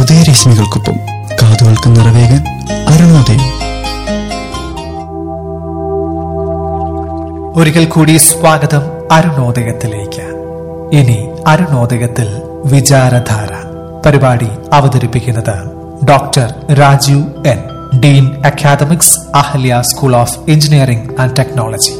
ഉദയരശ്മികൾക്കൊപ്പം കാതുകൾക്ക് നിറവേകാൻ അരുണോദയം. ഒരിക്കൽ കൂടി സ്വാഗതം അരുണോദയത്തിലേക്ക്. ഇനി അരുണോദയത്തിൽ വിചാരധാര പരിപാടി അവതരിപ്പിക്കുന്നത് doctor Rajeev N, Dean academics, Ahalya school of engineering and technology.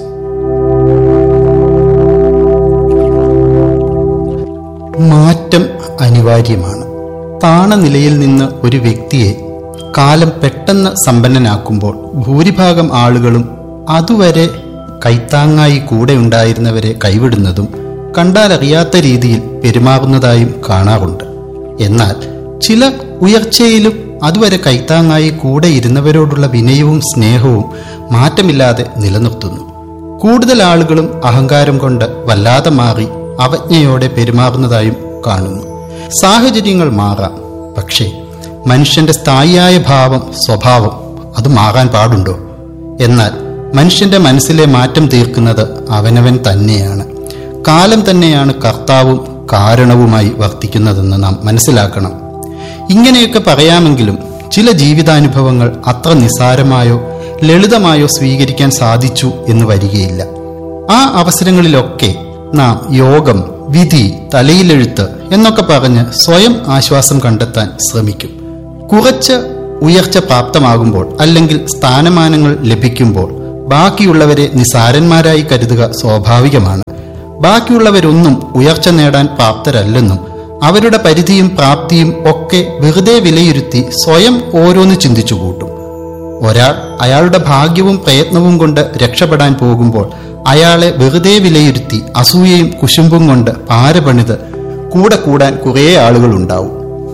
മാറ്റം അനിവാര്യമാണ്. താണ നിലയിൽ നിന്ന് ഒരു വ്യക്തിയെ കാലം പെട്ടെന്ന് സമ്പന്നനാക്കുമ്പോൾ ഭൂരിഭാഗം ആളുകളും അതുവരെ കൈത്താങ്ങായി കൂടെ ഉണ്ടായിരുന്നവരെ കൈവിടുന്നതും കണ്ടാലറിയാത്ത രീതിയിൽ പെരുമാറുന്നതായും കാണാറുണ്ട്. എന്നാൽ ചില ഉയർച്ചയിലും അതുവരെ കൈത്താങ്ങായി കൂടെ ഇരുന്നവരോടുള്ള വിനയവും സ്നേഹവും മാറ്റമില്ലാതെ നിലനിർത്തുന്നു. കൂടുതൽ ആളുകളും അഹങ്കാരം കൊണ്ട് വല്ലാതെ മാറി അവജ്ഞയോടെ പെരുമാറുന്നതായും കാണുന്നു. സാഹചര്യങ്ങൾ മാറാം, പക്ഷേ മനുഷ്യന്റെ സ്ഥായിയായ സ്വഭാവം അത് മാറാൻ പാടുണ്ടോ? എന്നാൽ മനുഷ്യന്റെ മനസ്സിലെ മാറ്റം തീർക്കുന്നത് അവനവൻ തന്നെയാണ്. കാലം തന്നെയാണ് കർത്താവും കാരണവുമായി വർത്തിക്കുന്നതെന്ന് നാം മനസ്സിലാക്കണം. ഇങ്ങനെയൊക്കെ പറയാമെങ്കിലും ചില ജീവിതാനുഭവങ്ങൾ അത്ര നിസ്സാരമായോ ലളിതമായോ സ്വീകരിക്കാൻ സാധിച്ചു എന്ന് വരികയില്ല. ആ അവസരങ്ങളിലൊക്കെ നാം യോഗം, വിധി, തലയിലെഴുത്ത് എന്നൊക്കെ പറഞ്ഞ് സ്വയം ആശ്വാസം കണ്ടെത്താൻ ശ്രമിക്കും. കുറച്ച് ഉയർച്ച പ്രാപ്തമാകുമ്പോൾ അല്ലെങ്കിൽ സ്ഥാനമാനങ്ങൾ ലഭിക്കുമ്പോൾ ബാക്കിയുള്ളവരെ നിസാരന്മാരായി കരുതുക സ്വാഭാവികമാണ്. ബാക്കിയുള്ളവരൊന്നും ഉയർച്ച നേടാൻ പ്രാപ്തരല്ലെന്നും അവരുടെ പരിധിയും പ്രാപ്തിയും ഒക്കെ വെറുതെ വിലയിരുത്തി സ്വയം ഓരോന്ന് ചിന്തിച്ചു കൂട്ടും. ഒരാൾ അയാളുടെ ഭാഗ്യവും പ്രയത്നവും കൊണ്ട് രക്ഷപ്പെടാൻ പോകുമ്പോൾ അയാളെ വെറുതെ വിലയിരുത്തി അസൂയയും കുശുമ്പും കൊണ്ട് പാരപണിത് കൂടെ കൂടാൻ കുറേ ആളുകളുണ്ടാവും.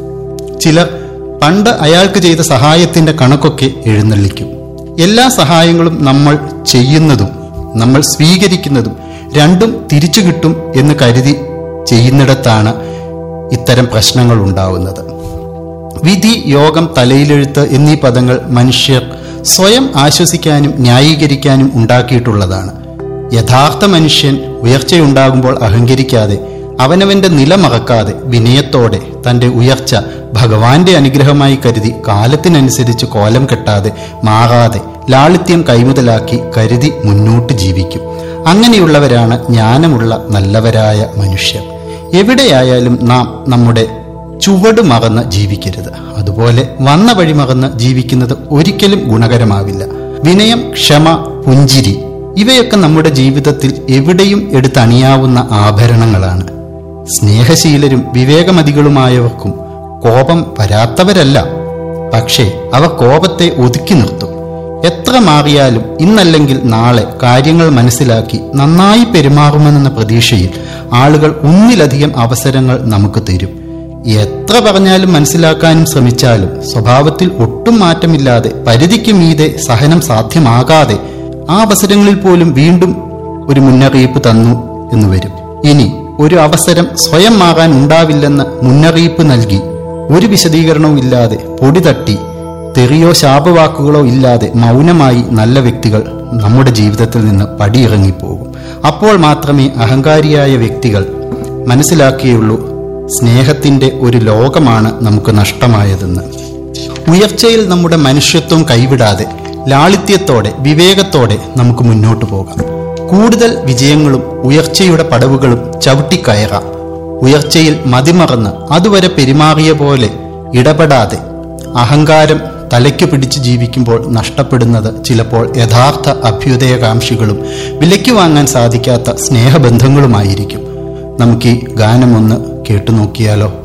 ചിലർ പണ്ട് അയാൾക്ക് ചെയ്ത സഹായത്തിന്റെ കണക്കൊക്കെ എഴുന്നള്ളിക്കും. എല്ലാ സഹായങ്ങളും നമ്മൾ ചെയ്യുന്നതും നമ്മൾ സ്വീകരിക്കുന്നതും രണ്ടും തിരിച്ചു കിട്ടും എന്ന് കരുതി ചെയ്യുന്നിടത്താണ് ഇത്തരം പ്രശ്നങ്ങൾ ഉണ്ടാവുന്നത്. വിധി, യോഗം, തലയിലെഴുത്ത് എന്നീ പദങ്ങൾ മനുഷ്യർ സ്വയം ആശ്വസിക്കാനും ന്യായീകരിക്കാനും ഉണ്ടാക്കിയിട്ടുള്ളതാണ്. യഥാർത്ഥ മനുഷ്യൻ ഉയർച്ചയുണ്ടാകുമ്പോൾ അഹങ്കരിക്കാതെ, അവനവന്റെ നില മറക്കാതെ, വിനയത്തോടെ തന്റെ ഉയർച്ച ഭഗവാന്റെ അനുഗ്രഹമായി കരുതി കാലത്തിനനുസരിച്ച് കോലം കെട്ടാതെ മാറാതെ ലാളിത്യം കൈമുതലാക്കി കരുതി മുന്നോട്ട് ജീവിക്കും. അങ്ങനെയുള്ളവരാണ് ജ്ഞാനമുള്ള നല്ലവരായ മനുഷ്യർ. എവിടെയായാലും നാം നമ്മുടെ ചുവട് മറന്ന് ജീവിക്കരുത്. അതുപോലെ വന്ന വഴി മറന്ന് ജീവിക്കുന്നത് ഒരിക്കലും ഗുണകരമാവില്ല. വിനയം, ക്ഷമ, പുഞ്ചിരി ഇവയൊക്കെ നമ്മുടെ ജീവിതത്തിൽ എവിടെയും എടുത്തണിയാവുന്ന ആഭരണങ്ങളാണ്. സ്നേഹശീലരും വിവേകമതികളുമായവർക്കും കോപം വരാത്തവരല്ല. പക്ഷേ അവർ കോപത്തെ ഒതുക്കി നിർത്തും. എത്ര മാറിയാലും ഇന്നല്ലെങ്കിൽ നാളെ കാര്യങ്ങൾ മനസ്സിലാക്കി നന്നായി പെരുമാറുമെന്ന പ്രതീക്ഷയിൽ ആളുകൾ ഒന്നിലധികം അവസരങ്ങൾ നമുക്ക് തരും. എത്ര പറഞ്ഞാലും മനസ്സിലാക്കാനും ശ്രമിച്ചാലും സ്വഭാവത്തിൽ ഒട്ടും മാറ്റമില്ലാതെ പരിധിക്ക് മീതെ സഹനം സാധ്യമാകാതെ ആ അവസരങ്ങളിൽ പോലും വീണ്ടും ഒരു മുന്നറിയിപ്പ് തന്നു എന്ന് വരും. ഇനി ഒരു അവസരം സ്വയം മാറാൻ ഉണ്ടാവില്ലെന്ന് മുന്നറിയിപ്പ് നൽകി ഒരു വിശദീകരണവും ഇല്ലാതെ പൊടി തട്ടി തെറിയോ ശാപവാക്കുകളോ ഇല്ലാതെ മൗനമായി നല്ല വ്യക്തികൾ നമ്മുടെ ജീവിതത്തിൽ നിന്ന് പടിയിറങ്ങിപ്പോകും. അപ്പോൾ മാത്രമേ അഹങ്കാരിയായ വ്യക്തികൾ മനസ്സിലാക്കിയുള്ളൂ സ്നേഹത്തിന്റെ ഒരു ലോകമാണ് നമുക്ക് നഷ്ടമായതെന്ന്. ഉയർച്ചയിൽ നമ്മുടെ മനുഷ്യത്വം കൈവിടാതെ ലാളിത്യത്തോടെ വിവേകത്തോടെ നമുക്ക് മുന്നോട്ട് പോകാം. കൂടുതൽ വിജയങ്ങളും ഉയർച്ചയുടെ പടവുകളും ചവിട്ടിക്കയറാം. ഉയർച്ചയിൽ മതിമറന്ന് അതുവരെ പെരുമാറിയ പോലെ ഇടപെടാതെ അഹങ്കാരം തലയ്ക്ക് പിടിച്ച് ജീവിക്കുമ്പോൾ നഷ്ടപ്പെടുന്നത് ചിലപ്പോൾ യഥാർത്ഥ അഭ്യുദയകാംക്ഷികളും വിലയ്ക്ക് വാങ്ങാൻ സാധിക്കാത്ത സ്നേഹബന്ധങ്ങളുമായിരിക്കും. നമുക്ക് ഈ ഗാനമൊന്ന് കേട്ടു നോക്കിയാലോ?